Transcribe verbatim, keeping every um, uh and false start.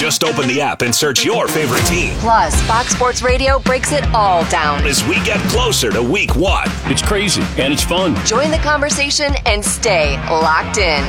Just open the app and search your favorite team. Plus, Fox Sports Radio breaks it all down as we get closer to week one. It's crazy and it's fun. Join the conversation and stay locked in.